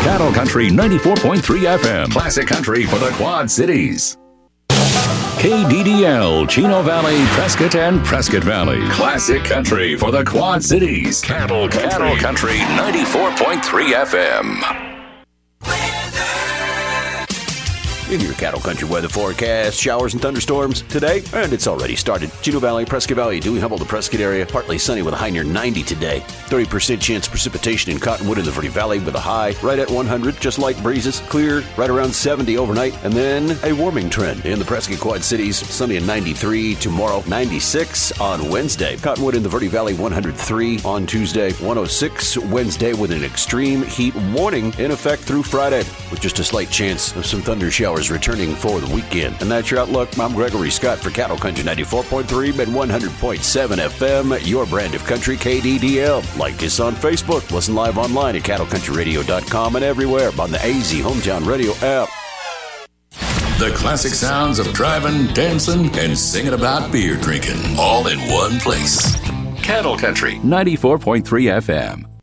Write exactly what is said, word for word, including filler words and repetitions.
Cattle Country ninety-four point three F M. Classic country for the Quad Cities. K D D L, Chino Valley, Prescott, and Prescott Valley. Classic country for the Quad Cities. Cattle Country, Cattle Country ninety-four point three F M. In your Cattle Country weather forecast, showers and thunderstorms today, and it's already started. Chino Valley, Prescott Valley, Dewey, Humboldt, the Prescott area, partly sunny with a high near ninety today. thirty percent chance of precipitation in Cottonwood in the Verde Valley with a high right at one hundred, just light breezes, clear right around seventy overnight, and then a warming trend in the Prescott Quad Cities, sunny at ninety-three tomorrow, ninety-six on Wednesday. Cottonwood in the Verde Valley, one hundred three on Tuesday, one oh six Wednesday with an extreme heat warning in effect through Friday, with just a slight chance of some thunder showers returning for the weekend. And that's your outlook. I'm Gregory Scott for Cattle Country ninety-four point three and one hundred point seven F M, your brand of country, K D D L. Like us on Facebook. Listen live online at cattle country radio dot com and everywhere on the A Z Hometown Radio app. The classic sounds of driving, dancing, and singing about beer drinking, all in one place. Cattle Country ninety-four point three F M.